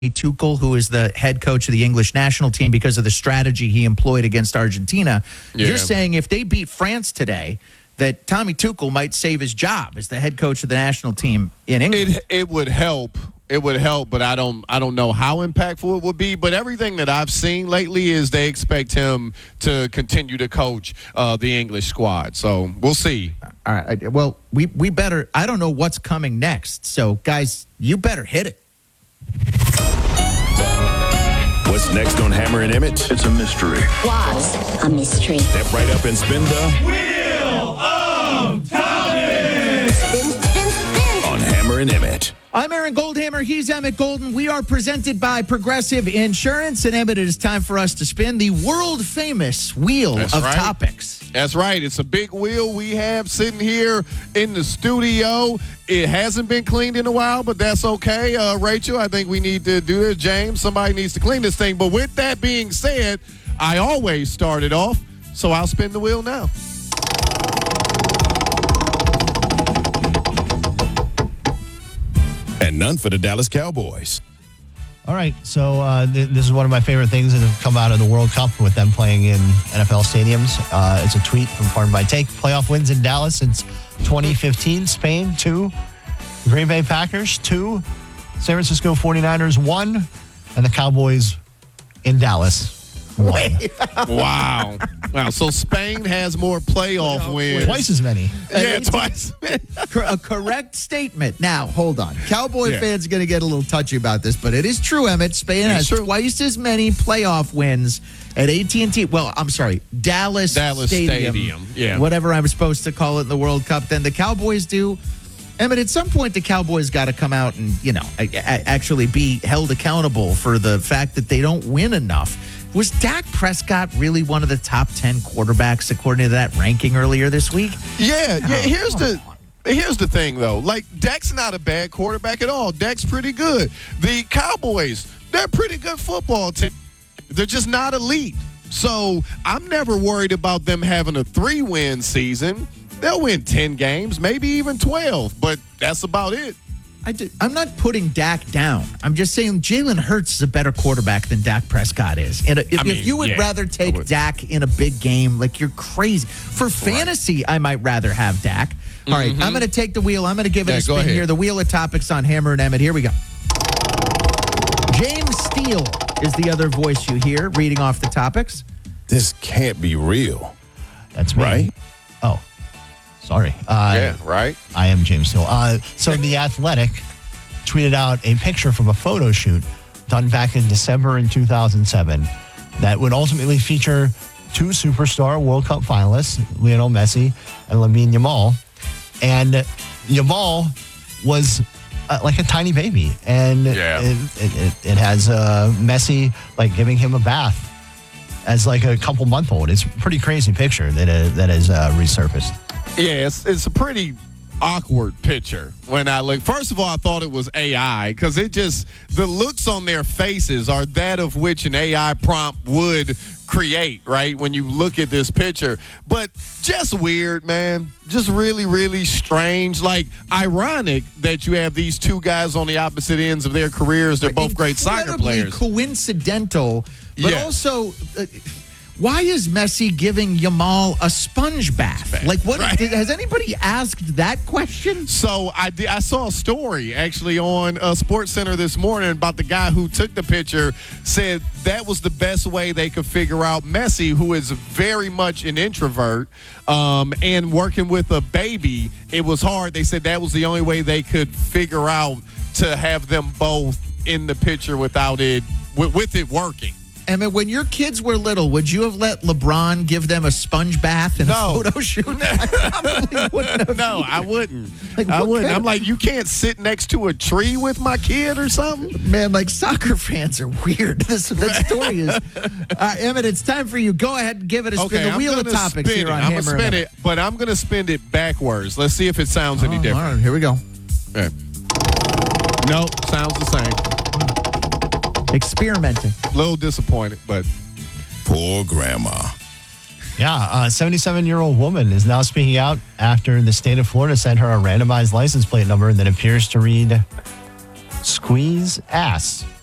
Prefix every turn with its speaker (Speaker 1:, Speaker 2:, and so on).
Speaker 1: Tuchel, who is the head coach of the English national team, because of the strategy he employed against Argentina.
Speaker 2: Yeah.
Speaker 1: You're saying if they beat France today, that Tommy Tuchel might save his job as the head coach of the national team in England.
Speaker 2: It would help. It would help, but I don't know how impactful it would be. But everything that I've seen lately is they expect him to continue to coach the English squad. So we'll see.
Speaker 1: All right. Well, we better. I don't know what's coming next. So, guys, you better hit it.
Speaker 3: What's next on Hammer and Emmett?
Speaker 4: It's a mystery.
Speaker 5: Was a mystery.
Speaker 3: Step right up and spin the
Speaker 6: Wheel of Time!
Speaker 5: Spin.
Speaker 3: on Hammer and Emmett.
Speaker 1: I'm Aaron Goldhammer. He's Emmett Golden. We are presented by Progressive Insurance. And, Emmett, it is time for us to spin the world-famous Wheel
Speaker 2: That's
Speaker 1: of
Speaker 2: right.
Speaker 1: Topics.
Speaker 2: That's right. It's a big wheel we have sitting here in the studio. It hasn't been cleaned in a while, but that's okay. Rachel, I think we need to do this. James, somebody needs to clean this thing. But with that being said, I always start it off, so I'll spin the wheel now.
Speaker 3: And none for the Dallas Cowboys.
Speaker 7: All right, so this is one of my favorite things that have come out of the World Cup with them playing in NFL stadiums. It's a tweet from Pardon My Take. Playoff wins in Dallas since 2015. Spain, 2. Green Bay Packers, 2. San Francisco 49ers, 1. And the Cowboys in Dallas, 1.
Speaker 2: Wow. So Spain has more playoff wins.
Speaker 7: Twice as many.
Speaker 2: Yeah, twice.
Speaker 1: A correct statement. Now, hold on. Cowboy
Speaker 2: Yeah.
Speaker 1: fans going to get a little touchy about this, but it is true, Emmett. Spain
Speaker 2: It's
Speaker 1: has
Speaker 2: true.
Speaker 1: twice as many playoff wins at AT&T. Well, I'm sorry, Dallas
Speaker 2: Stadium. Yeah.
Speaker 1: Whatever I'm supposed to call it in the World Cup than the Cowboys do. Emmett, at some point, the Cowboys got to come out and, actually be held accountable for the fact that they don't win enough. Was Dak Prescott really one of the top 10 quarterbacks according to that ranking earlier this week?
Speaker 2: Yeah. Here's the thing, though. Like, Dak's not a bad quarterback at all. Dak's pretty good. The Cowboys, they're a pretty good football team. They're just not elite. So I'm never worried about them having a 3-win season. They'll win 10 games, maybe even 12, but that's about it.
Speaker 1: I'm not putting Dak down. I'm just saying Jalen Hurts is a better quarterback than Dak Prescott is. And if you would rather take Dak in a big game, like, you're crazy. For fantasy, I might rather have Dak. All right, I'm going to take the wheel. I'm going to give it a spin here. The Wheel of Topics on Hammer and Emmett. Here we go. James Steele is the other voice you hear reading off the topics.
Speaker 3: This can't be real.
Speaker 7: That's me.
Speaker 3: Right?
Speaker 7: Oh, sorry.
Speaker 2: Yeah, right?
Speaker 7: I am James Steele. So The Athletic tweeted out a picture from a photo shoot done back in December in 2007 that would ultimately feature 2 superstar World Cup finalists, Lionel Messi and Lamine Yamal. And Yamal was like a tiny baby. And it has Messi like giving him a bath as like a couple-month-old. It's a pretty crazy picture that has resurfaced.
Speaker 2: Yeah, it's a pretty awkward picture when I look. First of all, I thought it was AI because the looks on their faces are that of which an AI prompt would create, right? When you look at this picture. But just weird, man. Just really, really strange. Like, ironic that you have these 2 guys on the opposite ends of their careers. They're both great soccer players.
Speaker 1: Coincidental, but also... why is Messi giving Yamal a sponge bath? Like, what?
Speaker 2: Right.
Speaker 1: Has anybody asked that question?
Speaker 2: So I saw a story actually on SportsCenter this morning about the guy who took the picture, said that was the best way they could figure out Messi, who is very much an introvert, and working with a baby, it was hard. They said that was the only way they could figure out to have them both in the picture without it, with it working.
Speaker 1: I mean, when your kids were little, would you have let LeBron give them a sponge bath in a photo shoot? I probably wouldn't have.
Speaker 2: No, I wouldn't.
Speaker 1: Like,
Speaker 2: I
Speaker 1: what
Speaker 2: wouldn't.
Speaker 1: kind
Speaker 2: I'm
Speaker 1: of-
Speaker 2: like, you can't sit next to a tree with my kid or something?
Speaker 1: Man, like, soccer fans are weird. That story is. Emmett, it's time for you. Go ahead and give it a spin. The Wheel of Topics here on
Speaker 2: I'm
Speaker 1: Hammer
Speaker 2: going to
Speaker 1: and
Speaker 2: spin
Speaker 1: Emmett.
Speaker 2: it, but I'm going to spin it backwards. Let's see if it sounds any different.
Speaker 1: All right, here we go.
Speaker 2: Okay. Nope, sounds the same.
Speaker 1: Experimenting.
Speaker 2: A little disappointed, but
Speaker 3: Poor grandma.
Speaker 7: Yeah, a 77-year-old woman is now speaking out after the state of Florida sent her a randomized license plate number that appears to read Squeeze Ass.